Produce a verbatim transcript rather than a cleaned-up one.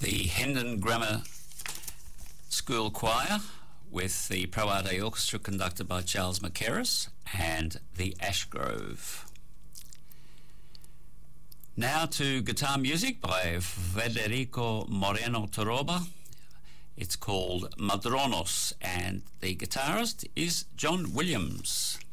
the Hendon Grammar School Choir with the Pro Arte Orchestra conducted by Charles Mackerras and the Ashgrove. Now to guitar music by Federico Moreno Toroba. It's called Madronos and the guitarist is John Williams.